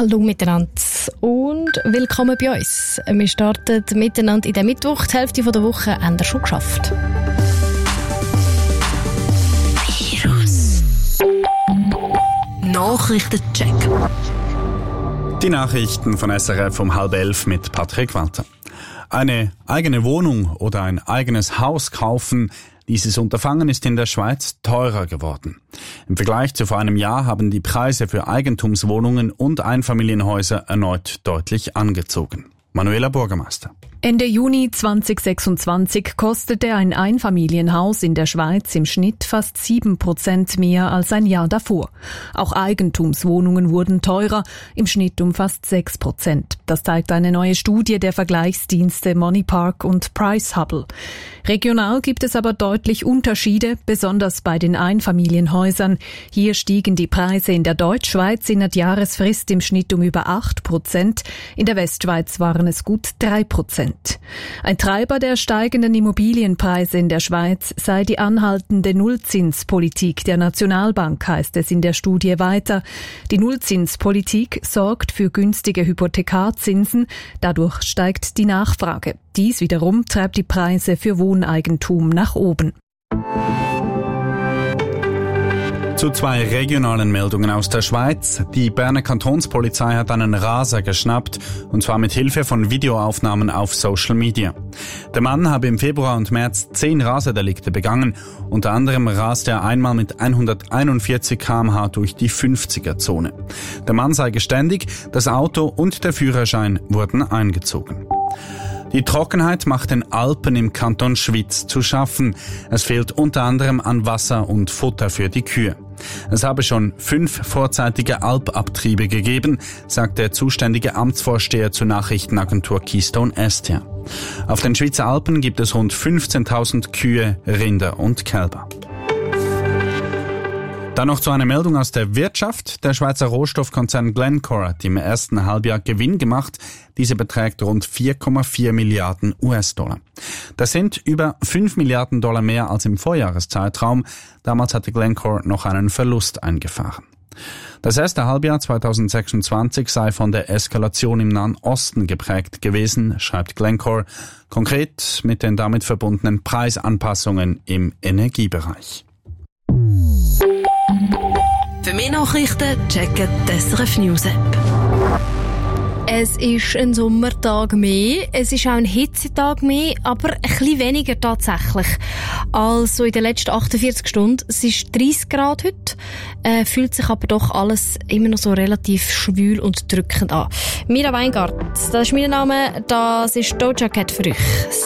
Hallo miteinander und willkommen bei uns. Wir starten miteinander in den Mittwoch. Die Hälfte der Woche haben wir schon geschafft. Virus. Nachrichtencheck. Die Nachrichten von SRF um 10:30 mit Patrick Walter. Eine eigene Wohnung oder ein eigenes Haus kaufen, dieses Unterfangen ist in der Schweiz teurer geworden. Im Vergleich zu vor einem Jahr haben die Preise für Eigentumswohnungen und Einfamilienhäuser erneut deutlich angezogen. Manuela Bürgermeister. Ende Juni 2026 kostete ein Einfamilienhaus in der Schweiz im Schnitt fast 7% mehr als ein Jahr davor. Auch Eigentumswohnungen wurden teurer, im Schnitt um fast 6%. Das zeigt eine neue Studie der Vergleichsdienste Moneypark und Pricehubble. Regional gibt es aber deutlich Unterschiede, besonders bei den Einfamilienhäusern. Hier stiegen die Preise in der Deutschschweiz in der Jahresfrist im Schnitt um über 8%, in der Westschweiz waren es gut 3%. Ein Treiber der steigenden Immobilienpreise in der Schweiz sei die anhaltende Nullzinspolitik der Nationalbank, heißt es in der Studie weiter. Die Nullzinspolitik sorgt für günstige Hypothekarzinsen, dadurch steigt die Nachfrage. Dies wiederum treibt die Preise für Wohneigentum nach oben. Zu zwei regionalen Meldungen aus der Schweiz. Die Berner Kantonspolizei hat einen Raser geschnappt, und zwar mit Hilfe von Videoaufnahmen auf Social Media. Der Mann habe im Februar und März 10 Raserdelikte begangen. Unter anderem raste er einmal mit 141 km/h durch die 50er-Zone. Der Mann sei geständig, das Auto und der Führerschein wurden eingezogen. Die Trockenheit macht den Alpen im Kanton Schwyz zu schaffen. Es fehlt unter anderem an Wasser und Futter für die Kühe. Es habe schon 5 vorzeitige Alpabtriebe gegeben, sagt der zuständige Amtsvorsteher zur Nachrichtenagentur Keystone Estia. Auf den Schweizer Alpen gibt es rund 15.000 Kühe, Rinder und Kälber. Dann noch zu einer Meldung aus der Wirtschaft. Der Schweizer Rohstoffkonzern Glencore hat im ersten Halbjahr Gewinn gemacht. Diese beträgt rund 4,4 Milliarden US-Dollar. Das sind über 5 Milliarden Dollar mehr als im Vorjahreszeitraum. Damals hatte Glencore noch einen Verlust eingefahren. Das erste Halbjahr 2026 sei von der Eskalation im Nahen Osten geprägt gewesen, schreibt Glencore, konkret mit den damit verbundenen Preisanpassungen im Energiebereich. Für mehr Nachrichten checken die SRF News App. Es ist ein Sommertag mehr, es ist auch ein Hitzetag mehr, aber ein bisschen weniger tatsächlich als so in den letzten 48 Stunden. Es ist 30 Grad heute, fühlt sich aber doch alles immer noch so relativ schwül und drückend an. Mira Weingart, das ist mein Name, das ist Doja Cat für euch.